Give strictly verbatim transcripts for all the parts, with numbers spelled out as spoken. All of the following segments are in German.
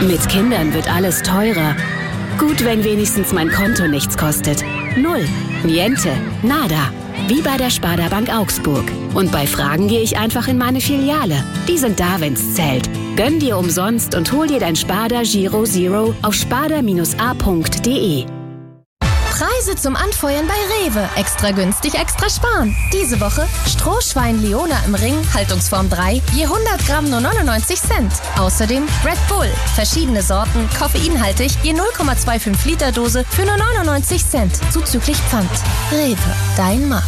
Mit Kindern wird alles teurer. Gut, wenn wenigstens mein Konto nichts kostet. Null. Niente. Nada. Wie bei der Sparda Bank Augsburg. Und bei Fragen gehe ich einfach in meine Filiale. Die sind da, wenn's zählt. Gönn dir umsonst und hol dir dein Sparda Giro Zero auf sparda Bindestrich a Punkt de. Preise zum Anfeuern bei Rewe. Extra günstig, extra sparen. Diese Woche Strohschwein Leona im Ring, Haltungsform drei, je hundert Gramm nur neunundneunzig Cent. Außerdem Red Bull, verschiedene Sorten, koffeinhaltig, je null Komma fünfundzwanzig Liter Dose für nur neunundneunzig Cent, zuzüglich Pfand. Rewe, dein Markt.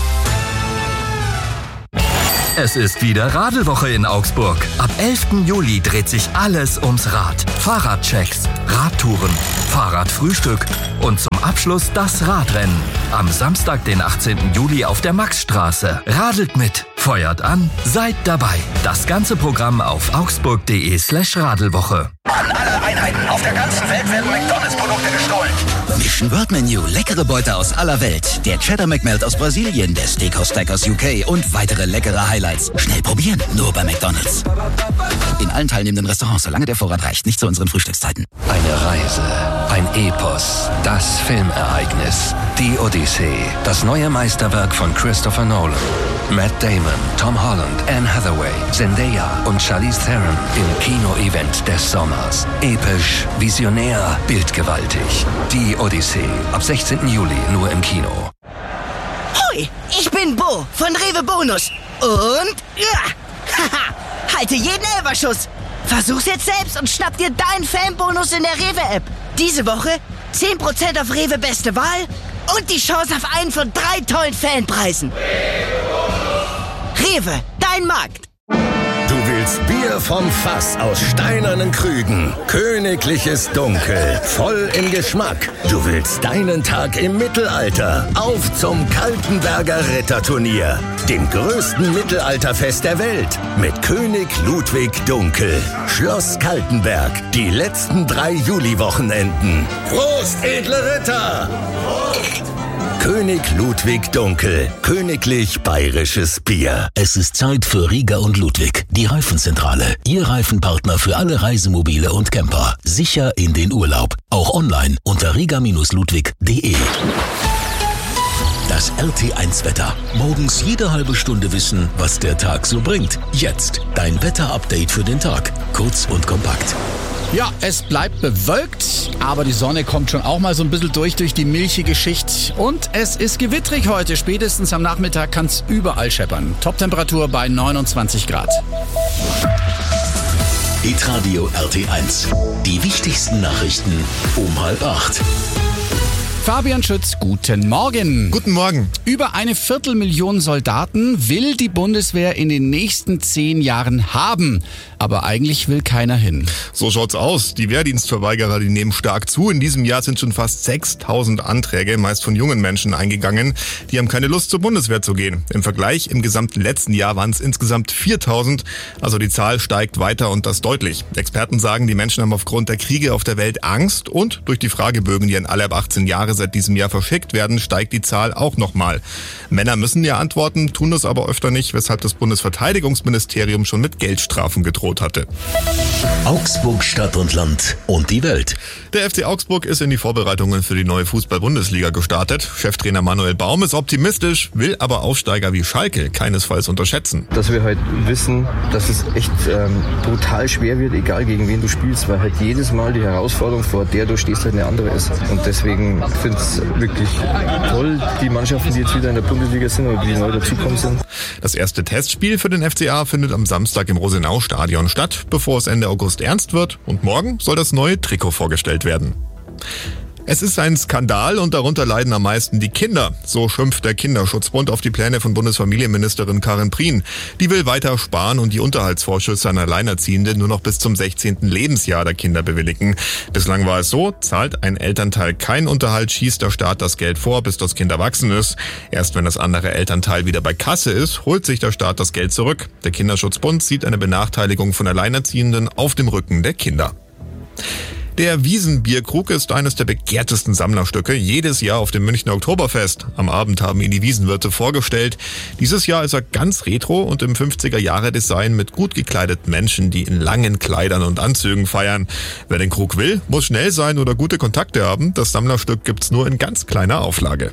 Es ist wieder Radelwoche in Augsburg. Ab elften Juli dreht sich alles ums Rad. Fahrradchecks, Radtouren, Fahrradfrühstück und zum Abschluss das Radrennen. Am Samstag, den achtzehnten Juli auf der Maxstraße. Radelt mit, feuert an, seid dabei. Das ganze Programm auf augsburg.de slash Radelwoche. An alle Einheiten auf der ganzen Welt werden McDonalds-Produkte gestohlen. Mission World Menu, leckere Beute aus aller Welt. Der Cheddar McMelt aus Brasilien, der Steakhouse Stack aus U K und weitere leckere Highlights. Schnell probieren, nur bei McDonalds. In allen teilnehmenden Restaurants, solange der Vorrat reicht, nicht zu unseren Frühstückszeiten. Eine Reise, ein Epos, das Filmereignis, die Odyssee, das neue Meisterwerk von Christopher Nolan. Matt Damon, Tom Holland, Anne Hathaway, Zendaya und Charlize Theron im Kino-Event des Sommers. Episch, visionär, bildgewaltig. Die Odyssee, ab sechzehnten Juli nur im Kino. Hoi, ich bin Bo von Rewe Bonus. Und, ja, haha, halte jeden Elferschuss. Versuch's jetzt selbst und schnapp dir deinen Fanbonus in der Rewe-App. Diese Woche zehn Prozent auf Rewe Beste Wahl und die Chance auf einen von drei tollen Fanpreisen. Rewe, dein Markt. Du willst Bier vom Fass aus steinernen Krügen. Königliches Dunkel, voll im Geschmack. Du willst deinen Tag im Mittelalter. Auf zum Kaltenberger Ritterturnier, dem größten Mittelalterfest der Welt. Mit König Ludwig Dunkel. Schloss Kaltenberg, die letzten drei Juliwochenenden. Prost, edle Ritter! Prost! König Ludwig Dunkel. Königlich bayerisches Bier. Es ist Zeit für Rieger und Ludwig, die Reifenzentrale. Ihr Reifenpartner für alle Reisemobile und Camper. Sicher in den Urlaub. Auch online unter rieger Bindestrich ludwig Punkt de. Das R T eins Wetter. Morgens jede halbe Stunde wissen, was der Tag so bringt. Jetzt dein Wetterupdate für den Tag. Kurz und kompakt. Ja, es bleibt bewölkt, aber die Sonne kommt schon auch mal so ein bisschen durch, durch die milchige Schicht. Und es ist gewittrig heute. Spätestens am Nachmittag kann es überall scheppern. Toptemperatur bei neunundzwanzig Grad. Hitradio R T eins. Die wichtigsten Nachrichten um halb acht. Fabian Schütz, guten Morgen. Guten Morgen. Über eine Viertelmillion Soldaten will die Bundeswehr in den nächsten zehn Jahren haben. Aber eigentlich will keiner hin. So schaut's aus. Die Wehrdienstverweigerer, die nehmen stark zu. In diesem Jahr sind schon fast sechstausend Anträge, meist von jungen Menschen, eingegangen. Die haben keine Lust, zur Bundeswehr zu gehen. Im Vergleich, im gesamten letzten Jahr waren es insgesamt viertausend. Also die Zahl steigt weiter und das deutlich. Experten sagen, die Menschen haben aufgrund der Kriege auf der Welt Angst. Und durch die Fragebögen, die an alle ab achtzehn Jahre seit diesem Jahr verschickt werden, steigt die Zahl auch nochmal. Männer müssen ja antworten, tun das aber öfter nicht, weshalb das Bundesverteidigungsministerium schon mit Geldstrafen gedroht hatte. Augsburg, Stadt und Land und die Welt. Der F C Augsburg ist in die Vorbereitungen für die neue Fußball-Bundesliga gestartet. Cheftrainer Manuel Baum ist optimistisch, will aber Aufsteiger wie Schalke keinesfalls unterschätzen. Dass wir halt wissen, dass es echt ähm, brutal schwer wird, egal gegen wen du spielst, weil halt jedes Mal die Herausforderung, vor der du stehst, halt eine andere ist. Und deswegen finde ich es wirklich toll, die Mannschaften, die jetzt wieder in der Bundesliga sind oder die neu dazukommen sind. Das erste Testspiel für den F C A findet am Samstag im Rosenau-Stadion statt, bevor es Ende August ernst wird. Und morgen soll das neue Trikot vorgestellt werden. Es ist ein Skandal und darunter leiden am meisten die Kinder. So schimpft der Kinderschutzbund auf die Pläne von Bundesfamilienministerin Karin Prien. Die will weiter sparen und die Unterhaltsvorschüsse an Alleinerziehende nur noch bis zum sechzehnten Lebensjahr der Kinder bewilligen. Bislang war es so, zahlt ein Elternteil keinen Unterhalt, schießt der Staat das Geld vor, bis das Kind erwachsen ist. Erst wenn das andere Elternteil wieder bei Kasse ist, holt sich der Staat das Geld zurück. Der Kinderschutzbund sieht eine Benachteiligung von Alleinerziehenden auf dem Rücken der Kinder. Der Wiesenbierkrug ist eines der begehrtesten Sammlerstücke jedes Jahr auf dem Münchner Oktoberfest. Am Abend haben ihn die Wiesenwirte vorgestellt. Dieses Jahr ist er ganz retro und im fünfziger-Jahre-Design mit gut gekleideten Menschen, die in langen Kleidern und Anzügen feiern. Wer den Krug will, muss schnell sein oder gute Kontakte haben. Das Sammlerstück gibt's nur in ganz kleiner Auflage.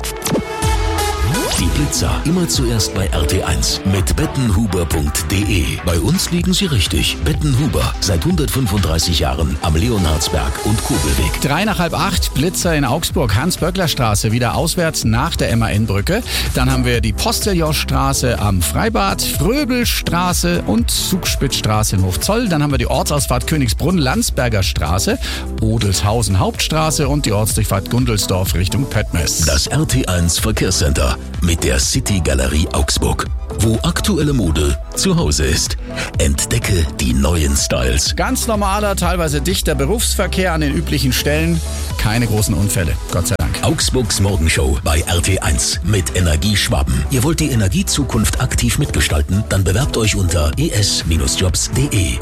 Die Blitzer immer zuerst bei R T eins mit bettenhuber punkt de. Bei uns liegen sie richtig. Bettenhuber, seit hundertfünfunddreißig Jahren am Leonhardsberg und Kobelweg. Drei nach halb acht, Blitzer in Augsburg, Hans-Böckler-Straße, wieder auswärts nach der M A N-Brücke. Dann haben wir die Postillon-Straße am Freibad, Fröbelstraße und Zugspitzstraße in Hofzoll. Dann haben wir die Ortsausfahrt Königsbrunn, Landsberger Straße, Odelshausen Hauptstraße und die Ortsdurchfahrt Gundelsdorf Richtung Pöttmes. Das R T eins Verkehrscenter mit der City Galerie Augsburg, wo aktuelle Mode zu Hause ist. Entdecke die neuen Styles. Ganz normaler, teilweise dichter Berufsverkehr an den üblichen Stellen. Keine großen Unfälle, Gott sei Dank. Augsburgs Morgenshow bei R T eins mit Energie Schwaben. Ihr wollt die Energiezukunft aktiv mitgestalten? Dann bewerbt euch unter e s jobs punkt de.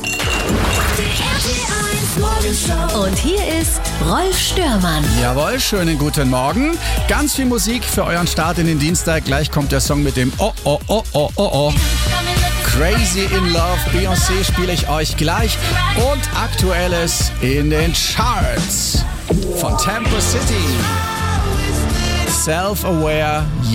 Und hier ist Rolf Störmann. Jawohl, schönen guten Morgen. Ganz viel Musik für euren Start in den Dienstag. Gleich kommt der Song mit dem Oh, oh, oh, oh, oh, oh. Crazy in Love, Beyoncé spiele ich euch gleich. Und Aktuelles in den Charts von Tampa City. Self-Aware.